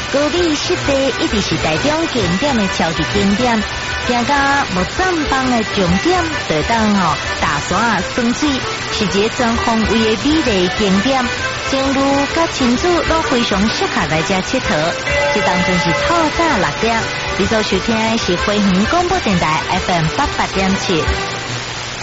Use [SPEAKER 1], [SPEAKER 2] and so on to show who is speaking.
[SPEAKER 1] 高美湿地一直是台中景点的超级景点，行到木栈帮的重点，就当大山泉水，是一个全方位的美丽景点。情侣甲亲子都非常适合来这佚佗。这当真是透早6点，你所收听的是飞行广播电台 FM 88.7。